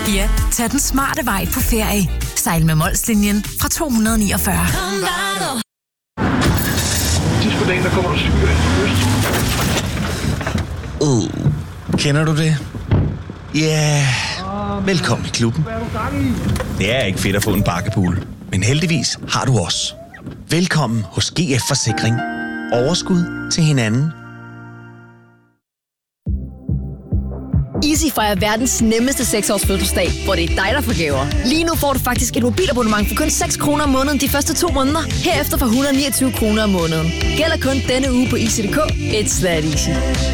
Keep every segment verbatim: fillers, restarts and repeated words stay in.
Ja, tag den smarte vej på ferie. Sejl med Molslinjen fra to hundrede niogfyrre. Sidst på dagen, der kommer du cykel ind fra øst. Uh, kender du det? Ja, yeah. Velkommen i klubben. Det er ikke fedt at få en bakkepool, men heldigvis har du os. Velkommen hos G F Forsikring. Overskud til hinanden. Easy fejrer verdens nemmeste seks års fødselsdag, hvor det er dig, der får gaver. Lige nu får du faktisk et mobilabonnement for kun seks kroner om måneden de første to måneder. Herefter for et hundrede og niogtyve kroner om måneden. Gælder kun denne uge på easy punktum d k. It's that easy.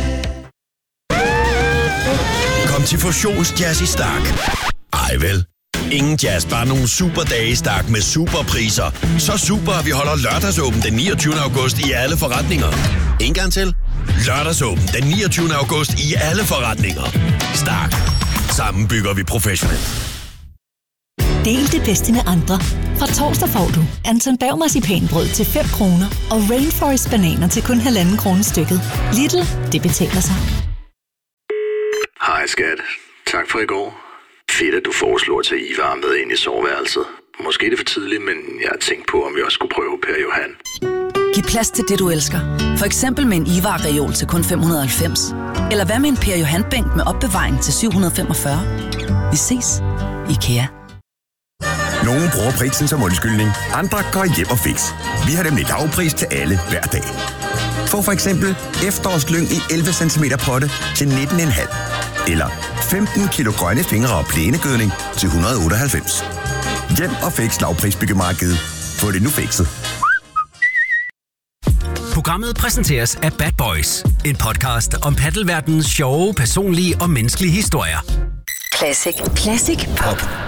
Kom til Fusionsjazz i Stark. Ej vel. Ingen jazz, bare nogle super dage i Stark med superpriser. Så super, at vi holder lørdagsåben den niogtyvende august i alle forretninger. En gang til. Lørdagsåben den niogtyvende august i alle forretninger. Stark. Sammen bygger vi professionelt. Del det bedste med andre. Fra torsdag får du Anton Berg marcipanbrød til fem kroner og Rainforest bananer til kun halvanden krone stykket. Lidl, det betaler sig. Hej skat. Tak for i går. Fedt, at du foreslår at tage Ivar med ind i soveværelset. Måske er det for tidligt, men jeg har tænkt på, om vi også skulle prøve Per Johan. Giv plads til det, du elsker. For eksempel med en Ivar-reol til kun fem hundrede og halvfems. Eller hvad med en Per Johan-bænk med opbevaring til syv hundrede og femogfyrre. Vi ses. IKEA. Nogle bruger prisen som undskyldning. Andre går hjem og fix. Vi har nemlig lavpris til alle hver dag. Få for eksempel efterårslyng i elleve centimeter potte til nitten komma fem. Eller femten kilo grønne fingre og plænegødning til et hundrede og otteoghalvfems. Hjem og fix lavprisbyggemarkedet. Få det nu fikset. Programmet præsenteres af Bad Boys. En podcast om paddelverdenens sjove, personlige og menneskelige historier. Classic. Classic Pop.